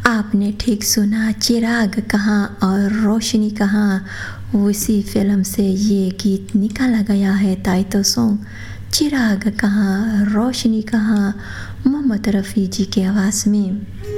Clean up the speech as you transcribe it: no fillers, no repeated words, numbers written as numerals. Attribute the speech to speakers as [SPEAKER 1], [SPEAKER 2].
[SPEAKER 1] आपने ठीक सुना, चिराग कहाँ और रोशनी कहाँ, उसी फिल्म से ये गीत निकाला गया है। टाइटल सॉन्ग चिराग कहाँ रोशनी कहाँ, मोहम्मद रफ़ी जी की आवाज़ में।